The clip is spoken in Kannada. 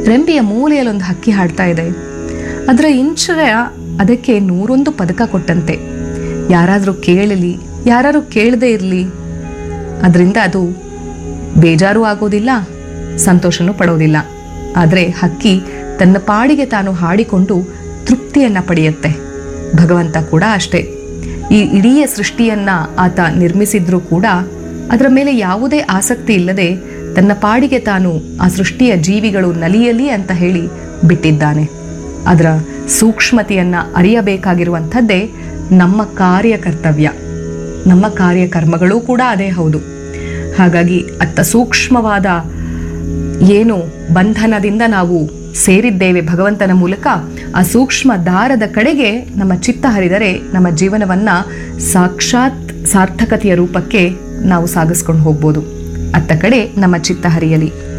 ರೆಂಬೆಯ ಮೂಲೆಯಲ್ಲೊಂದು ಹಕ್ಕಿ ಹಾಡ್ತಾ ಇದೆ. ಅದರ ಇಂಚರ ಅದಕ್ಕೆ 101 ಪದಕ ಕೊಟ್ಟಂತೆ. ಯಾರಾದರೂ ಕೇಳಲಿ, ಯಾರು ಕೇಳದೇ ಇರಲಿ, ಅದರಿಂದ ಅದು ಬೇಜಾರು ಆಗೋದಿಲ್ಲ, ಸಂತೋಷನೂ ಪಡೋದಿಲ್ಲ. ಆದರೆ ಹಕ್ಕಿ ತನ್ನ ಪಾಡಿಗೆ ತಾನು ಹಾಡಿಕೊಂಡು ತೃಪ್ತಿಯನ್ನು ಪಡೆಯುತ್ತೆ. ಭಗವಂತ ಕೂಡ ಅಷ್ಟೇ. ಈ ಇಡೀ ಸೃಷ್ಟಿಯನ್ನ ಆತ ನಿರ್ಮಿಸಿದ್ರೂ ಕೂಡ ಅದರ ಮೇಲೆ ಯಾವುದೇ ಆಸಕ್ತಿ ಇಲ್ಲದೆ ತನ್ನ ಪಾಡಿಗೆ ತಾನು ಆ ಸೃಷ್ಟಿಯ ಜೀವಿಗಳು ನಲಿಯಲಿ ಅಂತ ಹೇಳಿ ಬಿಟ್ಟಿದ್ದಾನೆ. ಅದರ ಸೂಕ್ಷ್ಮತೆಯನ್ನು ಅರಿಯಬೇಕಾಗಿರುವಂಥದ್ದೇ ನಮ್ಮ ಕಾರ್ಯಕರ್ತವ್ಯ. ನಮ್ಮ ಕಾರ್ಯಕರ್ಮಗಳೂ ಕೂಡ ಅದೇ ಹೌದು. ಹಾಗಾಗಿ ಅತ್ತ ಸೂಕ್ಷ್ಮವಾದ ಏನು ಬಂಧನದಿಂದ ನಾವು ಸೇರಿದ್ದೇವೆ ಭಗವಂತನ ಮೂಲಕ, ಆ ಸೂಕ್ಷ್ಮ ದಾರದ ಕಡೆಗೆ ನಮ್ಮ ಚಿತ್ತ ಹರಿದರೆ ನಮ್ಮ ಜೀವನವನ್ನ ಸಾಕ್ಷಾತ್ ಸಾರ್ಥಕತೆಯ ರೂಪಕ್ಕೆ ನಾವು ಸಾಗಿಸ್ಕೊಂಡು ಹೋಗ್ಬೋದು. ಅತ್ತ ಕಡೆ ನಮ್ಮ ಚಿತ್ತ ಹರಿಯಲಿ.